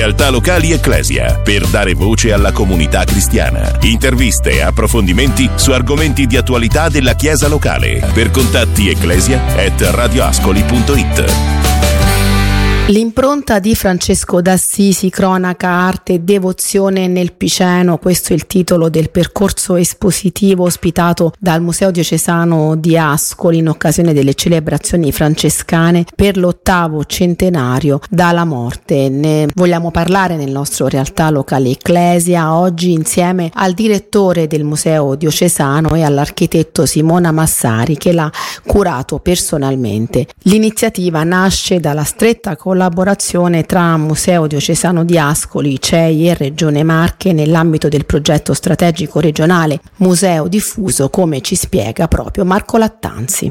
Realtà locali Ecclesia, per dare voce alla comunità cristiana. Interviste e approfondimenti su argomenti di attualità della Chiesa locale. Per contatti ecclesia@radioascoli.it. L'impronta di Francesco d'Assisi, cronaca, arte e devozione nel Piceno, questo è il titolo del percorso espositivo ospitato dal Museo Diocesano di Ascoli in occasione delle celebrazioni francescane per l'8° centenario dalla morte. Ne vogliamo parlare nel nostro Realtà Locale Ecclesia oggi insieme al direttore del Museo Diocesano e all'architetto Simona Massari, che l'ha curato personalmente. L'iniziativa nasce dalla stretta collaborazione tra Museo Diocesano di Ascoli, CEI e Regione Marche nell'ambito del progetto strategico regionale Museo Diffuso, come ci spiega proprio Marco Lattanzi.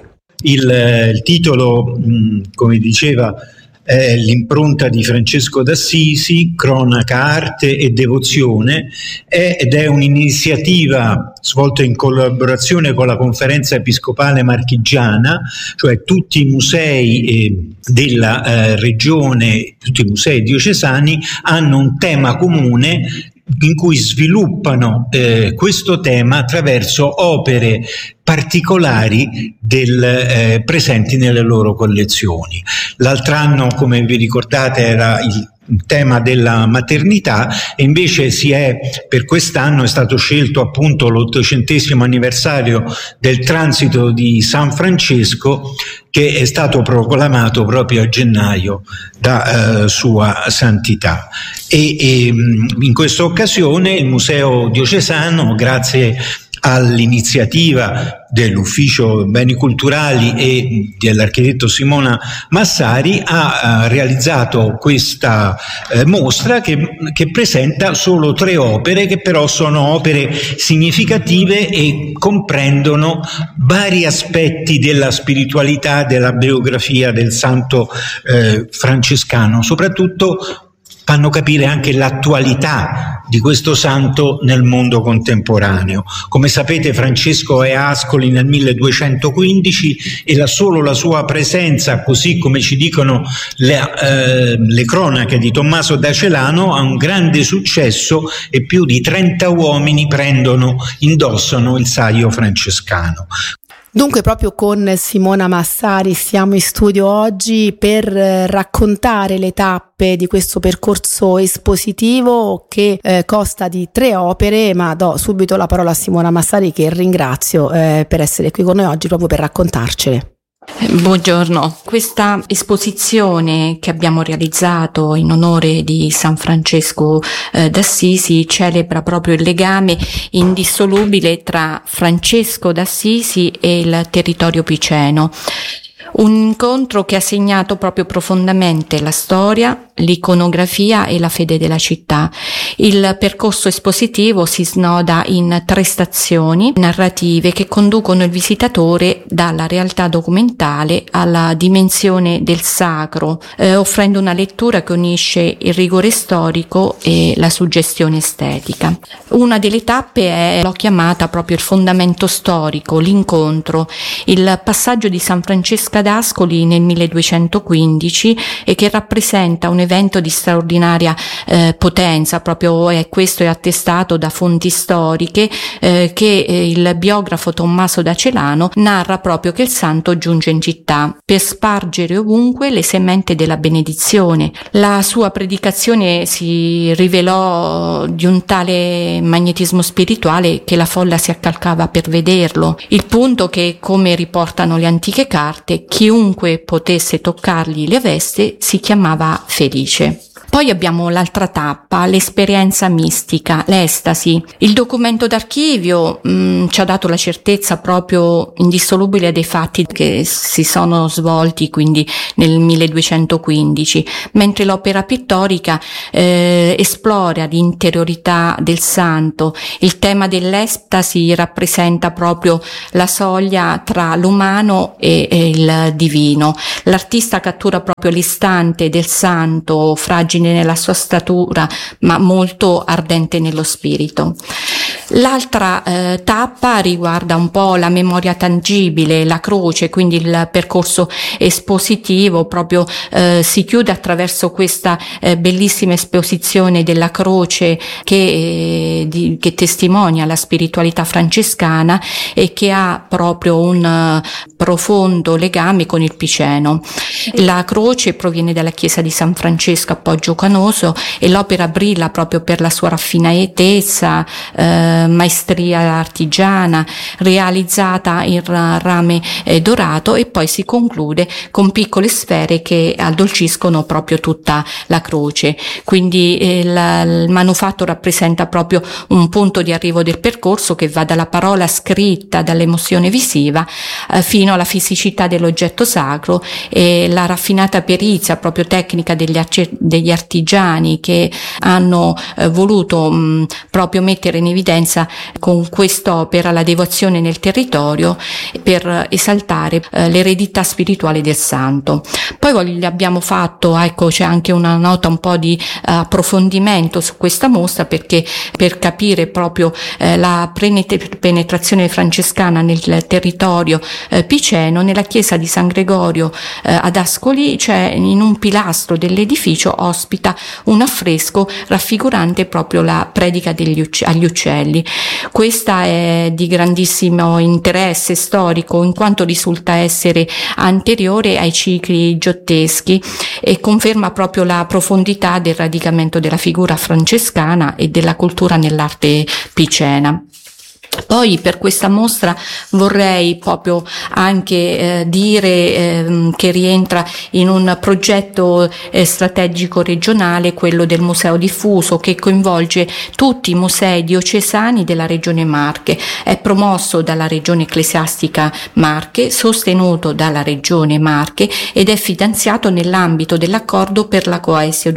Il titolo, come diceva, è l'impronta di Francesco d'Assisi, cronaca, arte e devozione, ed è un'iniziativa svolta in collaborazione con la Conferenza Episcopale Marchigiana, cioè tutti i musei della regione, tutti i musei diocesani hanno un tema comune in cui sviluppano questo tema attraverso opere particolari presenti nelle loro collezioni. L'altro anno, come vi ricordate, era il tema della maternità, e invece per quest'anno è stato scelto appunto l'800° anniversario del transito di San Francesco, che è stato proclamato proprio a gennaio da Sua Santità. E in questa occasione il Museo Diocesano, grazie all'iniziativa dell'Ufficio Beni Culturali e dell'architetto Simona Massari, ha realizzato questa mostra che presenta solo 3 opere, che però sono opere significative e comprendono vari aspetti della spiritualità, della biografia del santo francescano. Soprattutto fanno capire anche l'attualità di questo santo nel mondo contemporaneo. Come sapete, Francesco è a Ascoli nel 1215 e solo la sua presenza, così come ci dicono le cronache di Tommaso da Celano, ha un grande successo e più di 30 uomini indossano il saio francescano. Dunque proprio con Simona Massari siamo in studio oggi per raccontare le tappe di questo percorso espositivo che consta di 3 opere, ma do subito la parola a Simona Massari, che ringrazio per essere qui con noi oggi proprio per raccontarcele. Buongiorno, questa esposizione che abbiamo realizzato in onore di San Francesco d'Assisi celebra proprio il legame indissolubile tra Francesco d'Assisi e il territorio piceno. Un incontro che ha segnato proprio profondamente la storia, l'iconografia e la fede della città. Il percorso espositivo si snoda in 3 stazioni narrative che conducono il visitatore dalla realtà documentale alla dimensione del sacro, offrendo una lettura che unisce il rigore storico e la suggestione estetica. Una delle tappe l'ho chiamata proprio il fondamento storico, l'incontro, il passaggio di San Francesco d'Ascoli nel 1215, e che rappresenta un evento di straordinaria potenza. Proprio questo è attestato da fonti storiche che il biografo Tommaso da Celano narra proprio che il santo giunge in città per spargere ovunque le sementi della benedizione. La sua predicazione si rivelò di un tale magnetismo spirituale che la folla si accalcava per vederlo. Il punto che, come riportano le antiche carte, chiunque potesse toccargli le vesti si chiamava felice. Poi abbiamo l'altra tappa, l'esperienza mistica, l'estasi. Il documento d'archivio ci ha dato la certezza proprio indissolubile dei fatti che si sono svolti quindi nel 1215, mentre l'opera pittorica esplora l'interiorità del santo. Il tema dell'estasi rappresenta proprio la soglia tra l'umano e il divino. L'artista cattura proprio l'istante del santo fragile umile nella sua statura, ma molto ardente nello spirito. L'altra tappa riguarda un po' la memoria tangibile, la croce, quindi il percorso espositivo proprio si chiude attraverso questa bellissima esposizione della croce che testimonia la spiritualità francescana e che ha proprio un profondo legame con il Piceno. La croce proviene dalla chiesa di San Francesco a Poggio Canoso e l'opera brilla proprio per la sua raffinatezza, maestria artigiana, realizzata in rame dorato, e poi si conclude con piccole sfere che addolciscono proprio tutta la croce. Quindi il manufatto rappresenta proprio un punto di arrivo del percorso che va dalla parola scritta, dall'emozione visiva, fino alla fisicità dell'oggetto sacro e la raffinata perizia proprio tecnica degli artigiani che hanno voluto proprio mettere in evidenza con quest'opera la devozione nel territorio per esaltare l'eredità spirituale del santo. Poi abbiamo fatto, c'è anche una nota un po' di approfondimento su questa mostra, perché per capire proprio la penetrazione francescana nel territorio piceno, nella chiesa di San Gregorio ad Ascoli c'è, in un pilastro dell'edificio ospita un affresco raffigurante proprio la predica agli uccelli. Questa è di grandissimo interesse storico in quanto risulta essere anteriore ai cicli giotteschi e conferma proprio la profondità del radicamento della figura francescana e della cultura nell'arte picena. Poi per questa mostra vorrei proprio anche dire che rientra in un progetto strategico regionale, quello del Museo Diffuso, che coinvolge tutti i musei diocesani della Regione Marche. È promosso dalla Regione Ecclesiastica Marche, sostenuto dalla Regione Marche ed è finanziato nell'ambito dell'accordo per la Coesio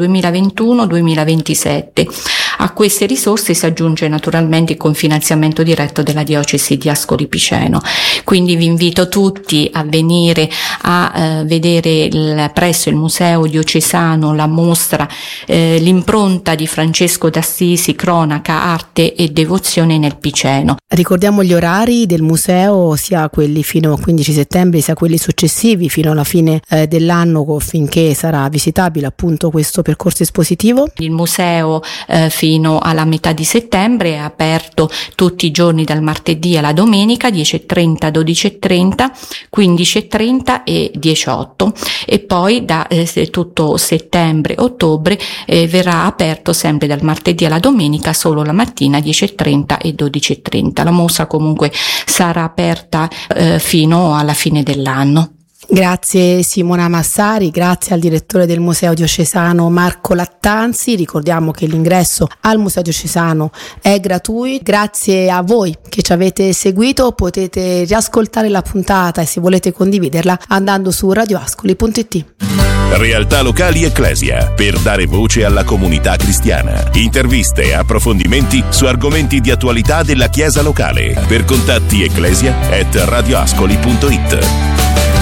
2021-2027. A queste risorse si aggiunge naturalmente il confinanziamento diretto della diocesi di Ascoli Piceno. Quindi vi invito tutti a venire a vedere presso il Museo Diocesano la mostra l'impronta di Francesco d'Assisi, cronaca, arte e devozione nel Piceno. Ricordiamo gli orari del museo, sia quelli fino al 15 settembre sia quelli successivi fino alla fine dell'anno, finché sarà visitabile appunto questo percorso espositivo. Il museo fino alla metà di settembre è aperto tutti i giorni dal martedì alla domenica, 10:30, 12:30, 15:30 e 18, e poi da tutto settembre-ottobre verrà aperto sempre dal martedì alla domenica, solo la mattina, 10:30 e 12:30. La mostra comunque sarà aperta fino alla fine dell'anno. Grazie Simona Massari, grazie al direttore del Museo Diocesano Marco Lattanzi. Ricordiamo che l'ingresso al Museo Diocesano è gratuito. Grazie a voi che ci avete seguito, potete riascoltare la puntata e se volete condividerla andando su radioascoli.it. Realtà locali Ecclesia, per dare voce alla comunità cristiana. Interviste e approfondimenti su argomenti di attualità della Chiesa locale. Per contatti ecclesia@radioascoli.it.